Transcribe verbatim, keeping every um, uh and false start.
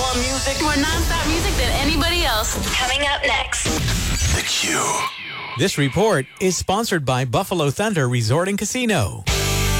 more music. More non-stop music than anybody else. Coming up next. The Q. This report is sponsored by Buffalo Thunder Resort and Casino.